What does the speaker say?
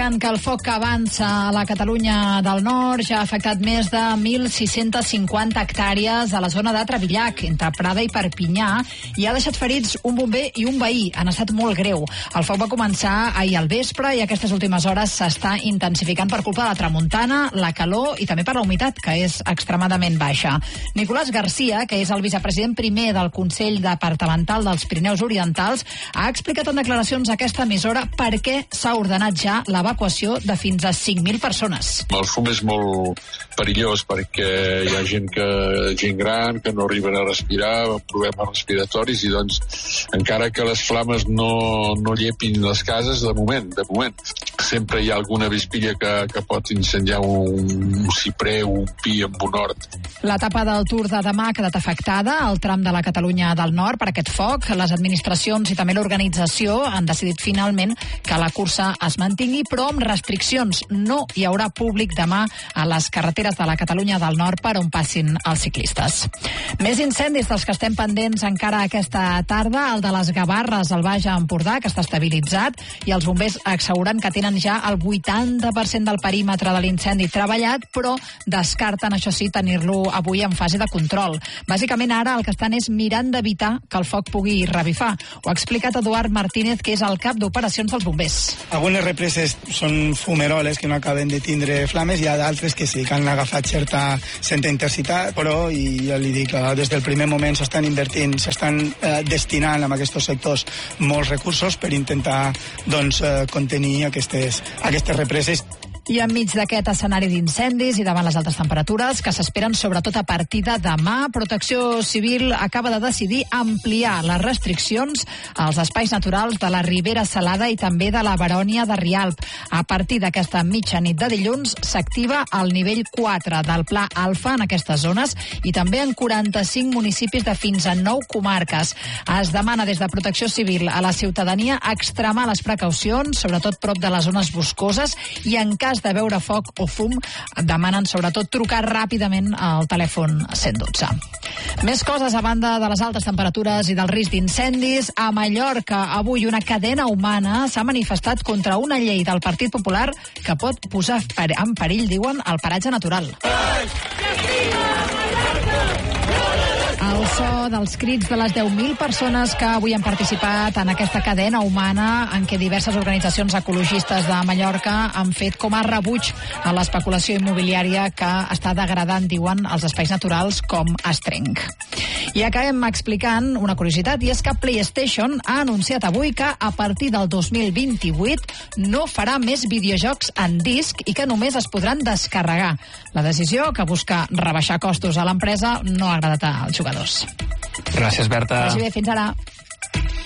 Que el foc que avança a la Catalunya del Nord ja ha afectat més de 1.650 hectàrees a la zona de Trevillac, entre Prada i Perpinyà, i ha deixat ferits un bomber i un veí en estat molt greu. El foc va començar ahir al vespre i aquestes últimes hores s'està intensificant per culpa de la tramuntana, la calor i també per la humitat, que és extremadament baixa. Nicolás García, que és el vicepresident primer del Consell Departamental dels Pirineus Orientals, ha explicat en declaracions a aquesta emissora per què s'ha ordenat ja l'evacuació de fins a 5.000 persones. El fum és molt perillós perquè hi ha gent gran que no arriben a respirar, amb problemes respiratoris, i doncs encara que les flames no llepin les cases, de moment sempre hi ha alguna vispilla que pot incendiar un ciprer o un pi amb un hort. L'etapa del Tour de demà ha quedat afectada al tram de la Catalunya del Nord per aquest foc. Les administracions i també l'organització han decidit finalment que la cursa es mantingui, però amb restriccions. No hi haurà públic demà a les carreteres de la Catalunya del Nord per on passin els ciclistes. Més incendis dels que estem pendents encara aquesta tarda, el de les Gavarres al Baix Empordà, que està estabilitzat, i els bombers asseguren que tenen ja el 80% del perímetre de l'incendi treballat, però descarten, això sí, tenir-lo avui en fase de control. Bàsicament ara el que estan és mirant d'evitar que el foc pugui revifar. Ho ha explicat Eduard Martínez, que és el cap d'operacions dels bombers. Algunes represes són fumeroles que no acaben de tindre flames, i hi ha d'altres que sí, que han agafat certa intensitat, però, i jo li dic, des del primer moment s'estan invertint, s'estan destinant a aquests sectors molts recursos per intentar contenir aquestes represes. I enmig d'aquest escenari d'incendis i davant les altes temperatures que s'esperen sobretot a partir de demà, Protecció Civil acaba de decidir ampliar les restriccions als espais naturals de la Ribera Salada i també de la Barònia de Rialp. A partir d'aquesta mitjanit de dilluns s'activa el nivell 4 del Pla Alfa en aquestes zones i també en 45 municipis de fins a 9 comarques. Es demana des de Protecció Civil a la ciutadania extremar les precaucions, sobretot prop de les zones boscoses, i en cas de veure foc o fum, demanen sobretot trucar ràpidament al telèfon 112. Més coses a banda de les altes temperatures i del risc d'incendis. A Mallorca, avui una cadena humana s'ha manifestat contra una llei del Partit Popular que pot posar en perill, diuen, el paratge natural. El so dels crits de les 10.000 persones que avui han participat en aquesta cadena humana en què diverses organitzacions ecologistes de Mallorca han fet com a rebuig a l'especulació immobiliària que està degradant, diuen, els espais naturals com Estrenc. I acabem explicant una curiositat, i és que PlayStation ha anunciat avui que a partir del 2028 no farà més videojocs en disc i que només es podran descarregar. La decisió, que busca rebaixar costos a l'empresa, no ha agradat als jugadors. Gràcies, Berta. Vagi bé, fins ara.